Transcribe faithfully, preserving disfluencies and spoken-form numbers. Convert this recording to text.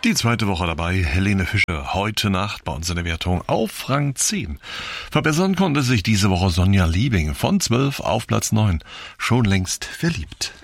Die zweite Woche dabei, Helene Fischer, heute Nacht bei uns in der Wertung auf Rang zehn. Verbessern konnte sich diese Woche Sonja Liebing von zwölf auf Platz neun. Schon längst verliebt.